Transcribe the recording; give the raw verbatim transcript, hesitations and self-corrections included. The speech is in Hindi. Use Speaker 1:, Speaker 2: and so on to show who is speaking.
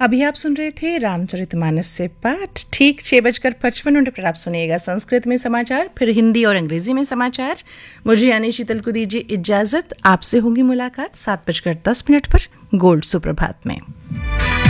Speaker 1: अभी आप सुन रहे थे रामचरितमानस से पाठ। ठीक छः बजकर पचपन मिनट पर आप सुनिएगा संस्कृत में समाचार, फिर हिंदी और अंग्रेजी में समाचार। मुझे यानी शीतल को दीजिए इजाजत। आपसे होगी मुलाकात सात बजकर दस मिनट पर गोल्ड सुप्रभात में।